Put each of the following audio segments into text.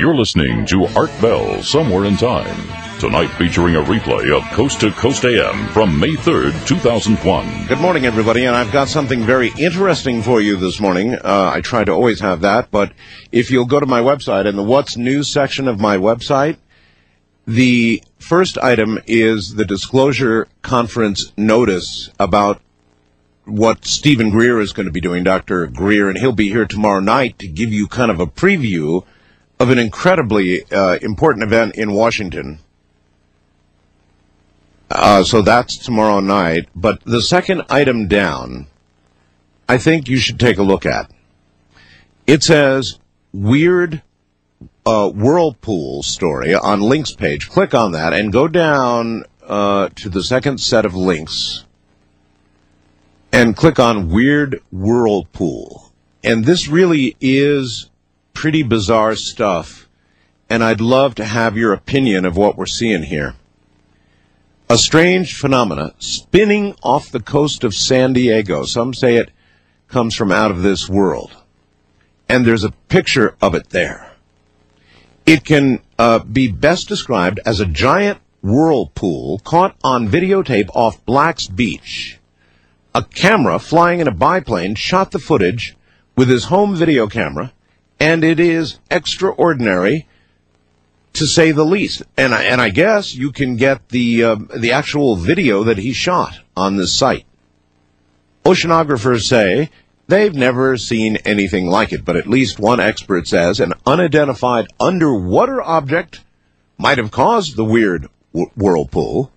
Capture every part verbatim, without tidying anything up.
You're listening to Art Bell, Somewhere in Time. Tonight featuring a replay of Coast to Coast A M from May third, two thousand one. Good morning, everybody, and I've got something very interesting for you this morning. Uh, I try to always have that, but if you'll go to my website, in the What's News section of my website, the first item is the disclosure conference notice about what Stephen Greer is going to be doing, Doctor Greer, and he'll be here tomorrow night to give you kind of a preview of an incredibly uh, important event in Washington. Uh, so that's tomorrow night. But the second item down, I think you should take a look at. It says, weird uh, whirlpool story on links page. Click on that and go down uh, to the second set of links and click on Weird Whirlpool. And this really is pretty bizarre stuff, and I'd love to have your opinion of what we're seeing here. A strange phenomena spinning off the coast of San Diego. Some say it comes from out of this world. And there's a picture of it there. It can uh, be best described as a giant whirlpool caught on videotape off Black's Beach. A camera flying in a biplane shot the footage with his home video camera, and it is extraordinary, to say the least. And I, and I guess you can get the uh, the actual video that he shot on this site. Oceanographers say they've never seen anything like it, but at least one expert says an unidentified underwater object might have caused the weird w- whirlpool.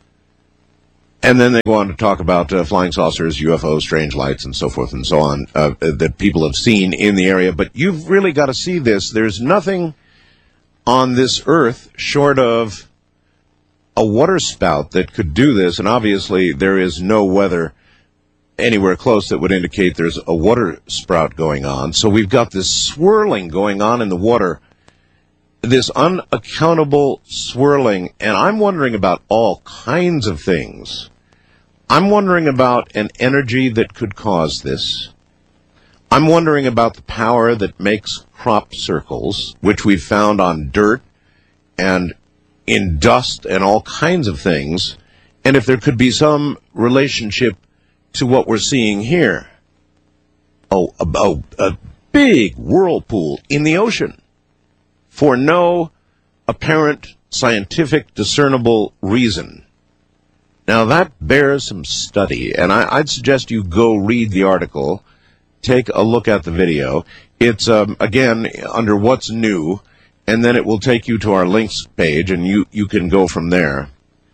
And then they go on to talk about uh, flying saucers, U F Os, strange lights, and so forth and so on, uh, that people have seen in the area. But you've really got to see this. There's nothing on this earth short of a water spout that could do this. And obviously there is no weather anywhere close that would indicate there's a water spout going on. So we've got this swirling going on in the water, this unaccountable swirling. And I'm wondering about all kinds of things. I'm wondering about an energy that could cause this. I'm wondering about the power that makes crop circles, which we've found on dirt and in dust and all kinds of things, and if there could be some relationship to what we're seeing here. Oh, a, a big whirlpool in the ocean for no apparent scientific discernible reason. Now, that bears some study, and I, I'd suggest you go read the article, take a look at the video. It's, um, again, under What's New, and then it will take you to our links page, and you, you can go from there.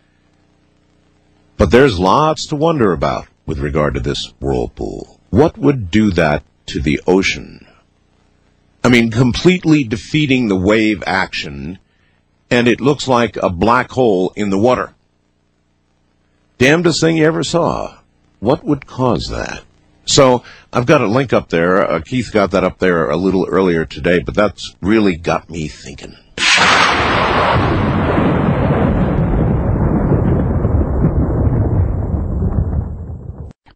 But there's lots to wonder about with regard to this whirlpool. What would do that to the ocean? I mean, completely defeating the wave action, and it looks like a black hole in the water. Damnedest thing you ever saw. What would cause that? So I've got a link up there. Uh, Keith got that up there a little earlier today, but that's really got me thinking.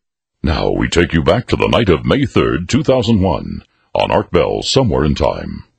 Now we take you back to the night of May third, two thousand one, on Art Bell, Somewhere in Time.